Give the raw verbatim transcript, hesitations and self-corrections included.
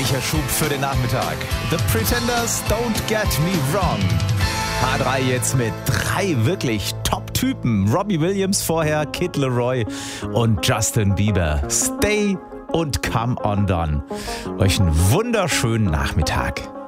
Herrlicher Schub für den Nachmittag. The Pretenders, Don't Get Me Wrong. H drei jetzt mit drei wirklich Top-Typen. Robbie Williams vorher, Kid Laroi und Justin Bieber. Stay und Come Undone. Euch einen wunderschönen Nachmittag.